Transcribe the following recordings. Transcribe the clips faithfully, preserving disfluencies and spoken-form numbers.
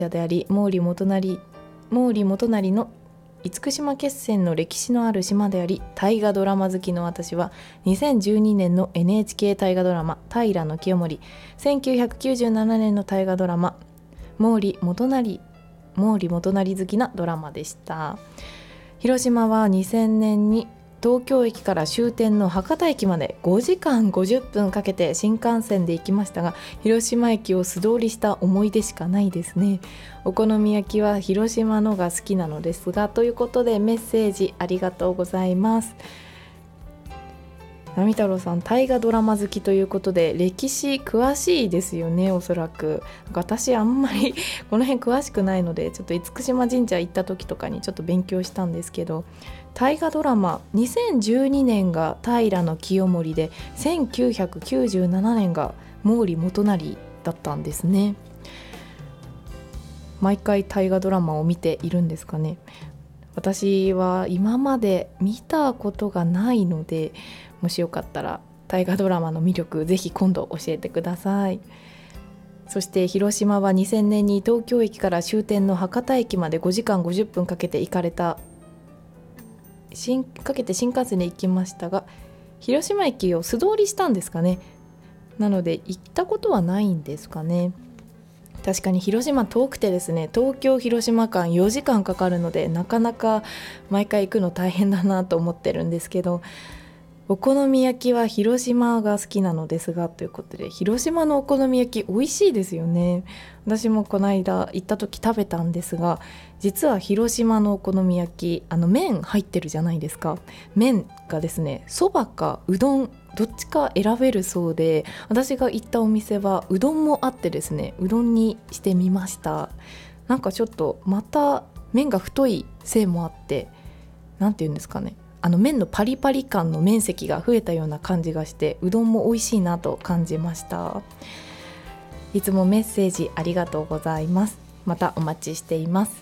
であり、毛利元就毛利元就の厳島決戦の歴史のある島であり、大河ドラマ好きの私はにせんじゅうにねんの エヌエイチケー 大河ドラマ平清盛、せんきゅうひゃくきゅうじゅうななねんの大河ドラマ毛利元就毛利元就好きなドラマでした。広島はにせんねんに東京駅から終点の博多駅までごじかんごじゅっぷんかけて新幹線で行きましたが、広島駅を素通りした思い出しかないですね。お好み焼きは広島のが好きなのですが、ということでメッセージありがとうございます。波太郎さん、大河ドラマ好きということで歴史詳しいですよね。おそらく私あんまりこの辺詳しくないので、ちょっと厳島神社行った時とかにちょっと勉強したんですけど、大河ドラマにせんじゅうにねんが平清盛で、せんきゅうひゃくきゅうじゅうななねんが毛利元就だったんですね。毎回大河ドラマを見ているんですかね。私は今まで見たことがないので、もしよかったら大河ドラマの魅力ぜひ今度教えてください。そして広島はにせんねんに東京駅から終点の博多駅までごじかんごじゅっぷんかけて行かれた新かけて新幹線で行きましたが、広島駅を素通りしたんですかね。なので行ったことはないんですかね。確かに広島遠くてですね、東京広島間よじかんかかるので、なかなか毎回行くの大変だなと思ってるんですけど、お好み焼きは広島が好きなのですが、ということで、広島のお好み焼き美味しいですよね。私もこの間行った時食べたんですが、実は広島のお好み焼き、あの麺入ってるじゃないですか。麺がですね、そばかうどんどっちか選べるそうで、私が行ったお店はうどんもあってですね、うどんにしてみました。なんかちょっとまた麺が太いせいもあって、なんていうんですかね、あの麺のパリパリ感の面積が増えたような感じがして、うどんも美味しいなと感じました。いつもメッセージありがとうございます。またお待ちしています。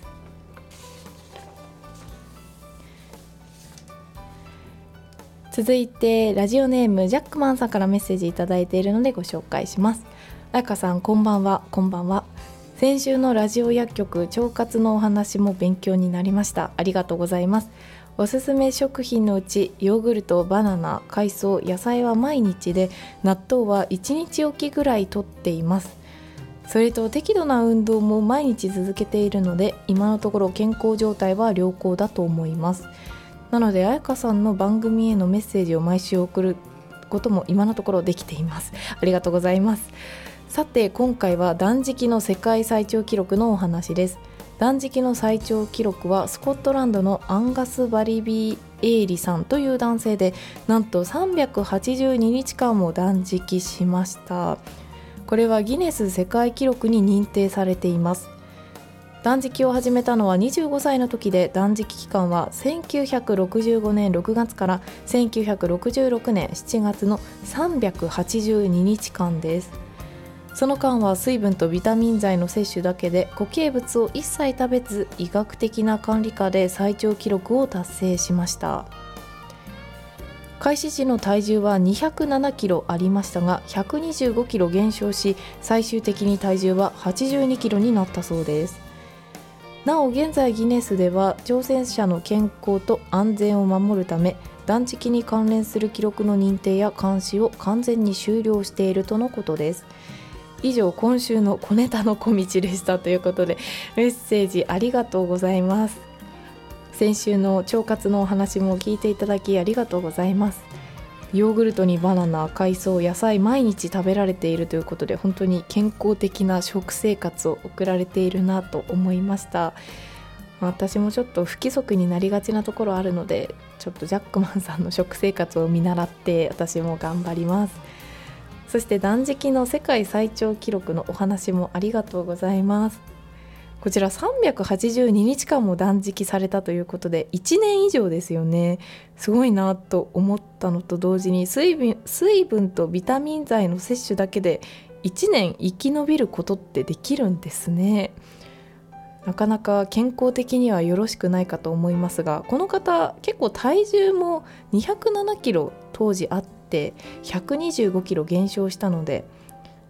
続いてラジオネームジャックマンさんからメッセージいただいているのでご紹介します。あやかさん、こんばんは。こんばんは。先週のラジオ薬局腸活のお話も勉強になりました。ありがとうございます。おすすめ食品のうちヨーグルト、バナナ、海藻、野菜は毎日で、納豆はいちにちおきぐらいとっています。それと適度な運動も毎日続けているので、今のところ健康状態は良好だと思います。なので彩香さんの番組へのメッセージを毎週送ることも今のところできています。ありがとうございます。さて、今回は断食の世界最長記録のお話です。断食の最長記録はスコットランドのアンガス・バリビー・エイリさんという男性で、なんとさんびゃくはちじゅうににちかんも断食しました。これはギネス世界記録に認定されています。断食を始めたのはにじゅうごさいの時で、断食期間はせんきゅうひゃくろくじゅうごねんろくがつからせんきゅうひゃくろくじゅうろくねんしちがつのさんびゃくはちじゅうににちかんです。その間は水分とビタミン剤の摂取だけで、固形物を一切食べず、医学的な管理下で最長記録を達成しました。開始時の体重はにひゃくななキロありましたが、ひゃくにじゅうごキロ減少し、最終的に体重ははちじゅうにキロになったそうです。なお現在ギネスでは挑戦者の健康と安全を守るため、断食に関連する記録の認定や監視を完全に終了しているとのことです。以上、今週の小ネタの小道でしたということで、メッセージありがとうございます。先週の腸活のお話も聞いていただきありがとうございます。ヨーグルトにバナナ、海藻、野菜毎日食べられているということで、本当に健康的な食生活を送られているなと思いました。私もちょっと不規則になりがちなところあるので、ちょっとジャックマンさんの食生活を見習って私も頑張ります。そして断食の世界最長記録のお話もありがとうございます。こちらさんびゃくはちじゅうににちかんも断食されたということで、いちねん以上ですよね。すごいなと思ったのと同時に、水分、水分とビタミン剤の摂取だけでいちねん生き延びることってできるんですね。なかなか健康的にはよろしくないかと思いますが、この方結構体重もにひゃくななキロ当時あってひゃくにじゅうごキロ減少したので、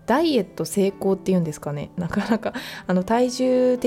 ダイエット成功っていうんですかね、なかなかあの体重的